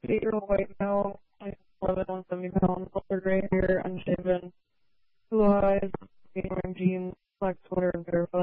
8-year-old white male, 11, 170 pounds, ultra gray hair, unshaven, blue eyes, wearing jeans, black sweater, and barefoot.